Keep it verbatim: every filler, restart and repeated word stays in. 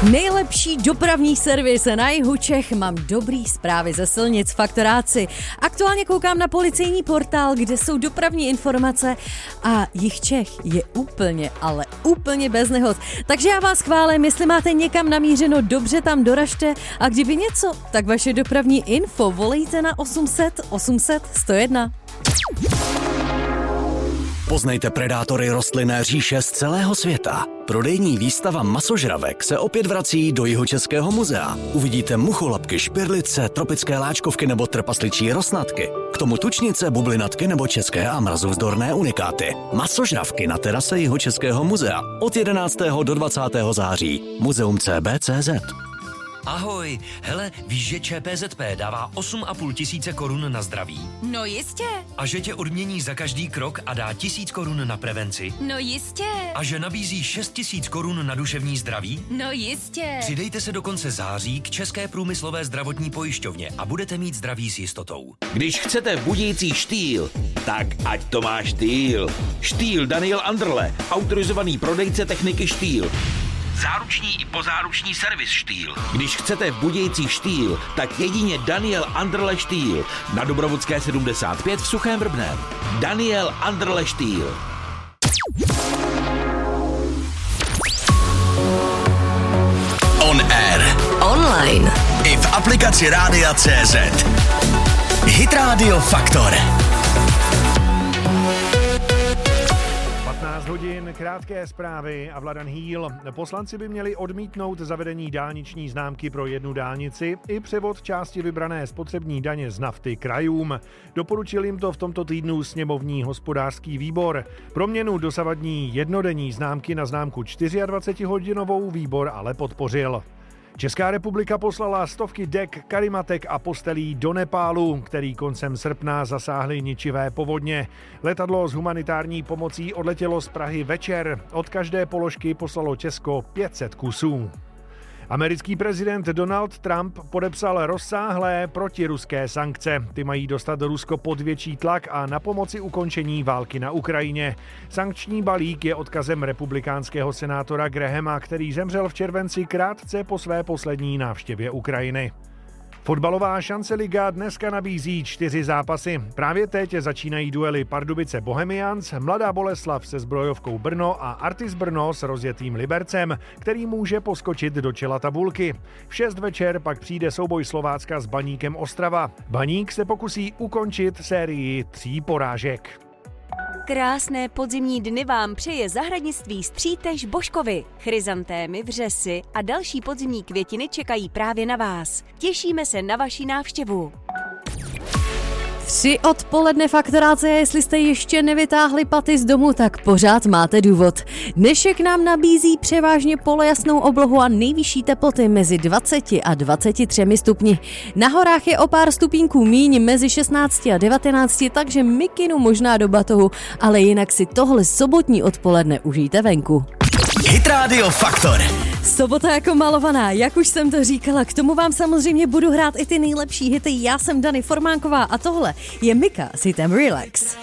Nejlepší dopravní servis na jihu Čech, mám dobrý zprávy ze silnic Faktoráci. Aktuálně koukám na policejní portál, kde jsou dopravní informace a jih Čech je úplně, ale úplně bez nehod. Takže já vás chválím, jestli máte někam namířeno, dobře tam doražte a kdyby něco, tak vaše dopravní info volejte na osm set osm set sto jedna. Poznejte predátory rostlinné říše z celého světa. Prodejní výstava masožravek se opět vrací do Jihočeského muzea. Uvidíte mucholapky, špirlice, tropické láčkovky nebo trpasličí rosnatky. K tomu tučnice, bublinatky nebo české a mrazovzdorné unikáty. Masožravky na terase Jihočeského muzea od jedenáctého do dvacátého září. Muzeum C B tečka cé zet. Ahoj, hele, víš, že Č P Z P dává osm a půl tisíce korun na zdraví? No jistě. A že tě odmění za každý krok a dá tisíc korun na prevenci? No jistě. A že nabízí šest tisíc korun na duševní zdraví? No jistě. Přidejte se do konce září k České průmyslové zdravotní pojišťovně a budete mít zdraví s jistotou. Když chcete budící štýl, tak ať to má štýl. Štýl Daniel Anderle, autorizovaný prodejce techniky štýl. Záruční i pozáruční servis štýl. Když chcete v budějící štýl, tak jedině Daniel Anderle štýl. Na Dobrovodské sedmdesát pět v Suchém Vrbném. Daniel Anderle štýl. On air. Online. I v aplikaci Rádia tečka cé zet. Hit Radio Faktor. patnáct hodin, krátké zprávy a Vladan Hýl. Poslanci by měli odmítnout zavedení dálniční známky pro jednu dálnici i převod části vybrané spotřební daně z nafty krajům. Doporučil jim to v tomto týdnu sněmovní hospodářský výbor. Proměnu dosavadní jednodenní známky na známku dvacetihodinovou výbor ale podpořil. Česká republika poslala stovky dek, karimatek a postelí do Nepálu, který koncem srpna zasáhly ničivé povodně. Letadlo s humanitární pomocí odletělo z Prahy večer. Od každé položky poslalo Česko pět set kusů. Americký prezident Donald Trump podepsal rozsáhlé protiruské sankce. Ty mají dostat Rusko pod větší tlak a na pomoci ukončení války na Ukrajině. Sankční balík je odkazem republikánského senátora Grahama, který zemřel v červenci krátce po své poslední návštěvě Ukrajiny. Fotbalová šance liga dneska nabízí čtyři zápasy. Právě teď začínají duely Pardubice Bohemians, Mladá Boleslav se Zbrojovkou Brno a Artis Brno s rozjetým Libercem, který může poskočit do čela tabulky. V šest večer pak přijde souboj Slovácka s Baníkem Ostrava. Baník se pokusí ukončit sérii tří porážek. Krásné podzimní dny vám přeje zahradnictví Střítež Božkovi. Chryzantémy, vřesy a další podzimní květiny čekají právě na vás. Těšíme se na vaši návštěvu. Tři odpoledne Faktoráce, jestli jste ještě nevytáhli paty z domu, tak pořád máte důvod. Dnešek nám nabízí převážně polojasnou oblohu a nejvyšší teploty mezi dvacet a dvacet tři stupni. Na horách je o pár stupínků míň mezi šestnáct a devatenáct, takže mikinu možná do batohu, ale jinak si tohle sobotní odpoledne užijte venku. Hit Radio Faktor. Sobota jako malovaná, jak už jsem to říkala, k tomu vám samozřejmě budu hrát i ty nejlepší hity. Já jsem Dany Formánková a tohle je Mika s hitem Relax.